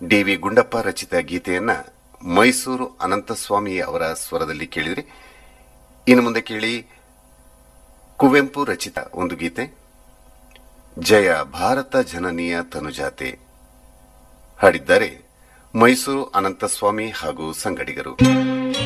DV. Gundappa ರಚಿತ ಗೀತೆಯನ್ನ ಮೈಸೂರು ಅನಂತಸ್ವಾಮಿ ಅವರ ಸ್ವರದಲ್ಲಿ ಕೇಳಿದ್ರಿ. ಇನ್ನು ಮುಂದೆ ಕೇಳಿ ಕುವೆಂಪು ರಚಿತ ಒಂದು ಗೀತೆ, ಜಯ ಭಾರತ ಜನನಿಯ ತನುಜಾತೆ. ಹಾಡಿದ್ದಾರೆ ಮೈಸೂರು ಅನಂತಸ್ವಾಮಿ ಹಾಗೂ ಸಂಗಡಿಗರು.